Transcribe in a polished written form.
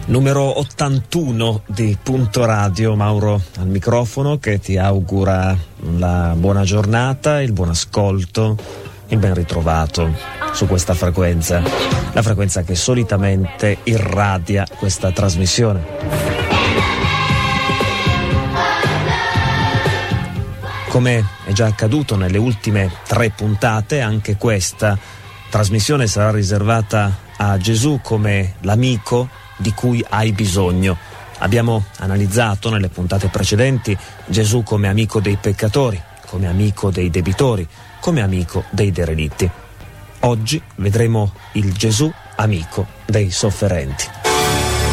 Numero 81 di Punto Radio, Mauro al microfono che ti augura la buona giornata, il buon ascolto, il ben ritrovato su questa frequenza, la frequenza che solitamente irradia questa trasmissione. Come è già accaduto nelle ultime 3 puntate, anche questa trasmissione sarà riservata a Gesù come l'amico di cui hai bisogno. Abbiamo analizzato nelle puntate precedenti Gesù come amico dei peccatori, come amico dei debitori, come amico dei derelitti. Oggi vedremo il Gesù amico dei sofferenti.